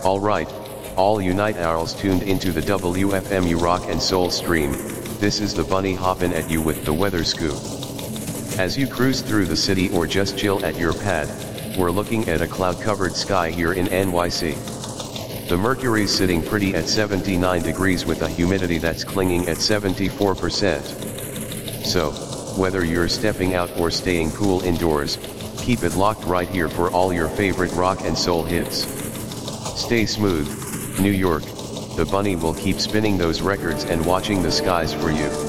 Alright, all you night owls tuned into the WFMU Rock and Soul stream, this is the bunny hoppin' at you with the weather scoop. As you cruise through the city or just chill at your pad, we're looking at a cloud-covered sky here in NYC. The mercury's sitting pretty at 79 degrees with a humidity that's clinging at 74%. So, whether you're stepping out or staying cool indoors, keep it locked right here for all your favorite rock and soul hits. Stay smooth, New York, the bunny will keep spinning those records and watching the skies for you.